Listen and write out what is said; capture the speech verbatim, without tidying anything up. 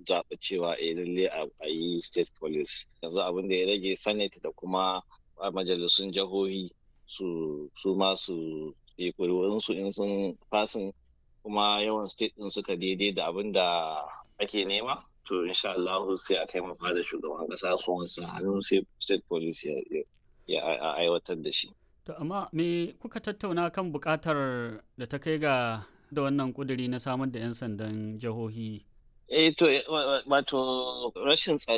zaɓi cewa eh lalle a yi state police. Yanzu abin da ya rage Senate da kuma a majalisun jihohi su su ma su yi ƙuri'unsu in sun fasin kuma yawan state ɗin suka daidai da abin da ake nema. To insha Allah sai a kai mafa da shugaban ƙasa su wansa hannu sai state police ya aiwatar da shi. To amma me kuka tattauna kan buƙatar da ta kai ga da wannan ƙuduri na samar da 'yan sandan jihohi? Eh to wato rashin tsaro